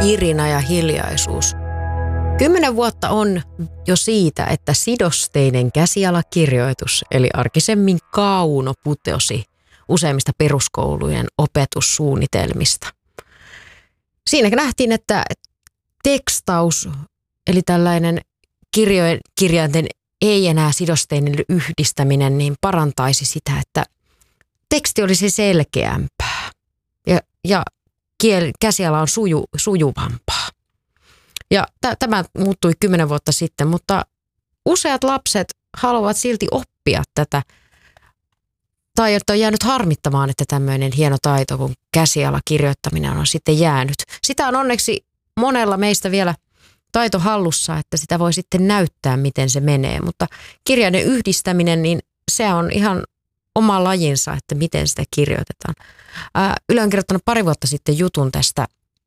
Irina ja hiljaisuus. 10 vuotta on jo siitä, että sidosteinen käsialakirjoitus, eli arkisemmin kauno, putosi useimmista peruskoulujen opetussuunnitelmista. Siinä nähtiin, että tekstaus, eli tällainen kirjainten ei enää sidosteinen yhdistäminen, niin parantaisi sitä, että teksti olisi selkeämpää ja käsiala on sujuvampaa. Ja tämä muuttui 10 vuotta sitten, mutta useat lapset haluavat silti oppia tätä. Tai että on jäänyt harmittamaan, että tämmöinen hieno taito kuin käsialakirjoittaminen on sitten jäänyt. Sitä on onneksi monella meistä vielä taito hallussa, että sitä voi sitten näyttää, miten se menee. Mutta kirjainen yhdistäminen, niin se on ihan oma lajinsa, että miten sitä kirjoitetaan. Yle on kirjoittanut pari vuotta sitten jutun tästä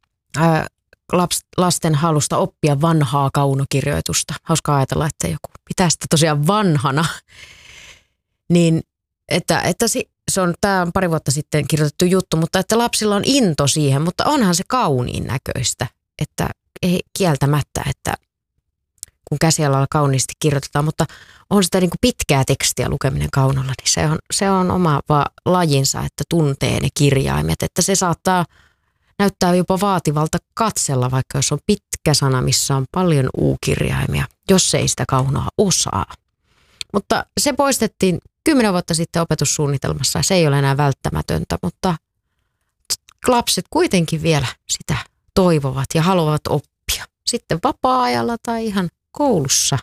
lasten halusta oppia vanhaa kaunokirjoitusta. Hauskaa ajatella, että joku pitää sitä tosiaan vanhana. Niin, tämä on pari vuotta sitten kirjoitettu juttu, mutta että lapsilla on into siihen, mutta onhan se kauniin näköistä, että ei kieltämättä, että kun käsialalla kauniisti kirjoitetaan, mutta on sitä niin kuin pitkää tekstiä lukeminen kaunolla, niin se on oma lajinsa, että tuntee ne kirjaimet, että se saattaa näyttää jopa vaativalta katsella, vaikka jos on pitkä sana, missä on paljon u-kirjaimia, jos ei sitä kaunoa osaa. Mutta se poistettiin 10 vuotta sitten opetussuunnitelmassa, se ei ole enää välttämätöntä, mutta lapset kuitenkin vielä sitä toivovat ja haluavat oppia. Sitten vapaa-ajalla tai ihan koulussa.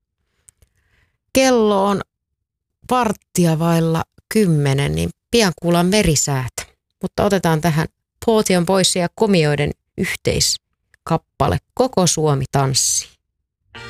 Kello on 10:15, niin pian kuullaan merisäätä. Mutta otetaan tähän Pootion pois ja komioiden yhteiskappale Koko Suomi tanssii.